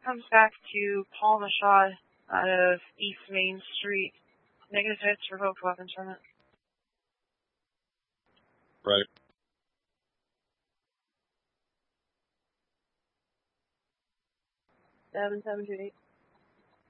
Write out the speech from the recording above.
Comes back to Paul Mashad out of East Main Street. Negative hits, revoked weapons from it. Right. Seven, 7, 2, 8.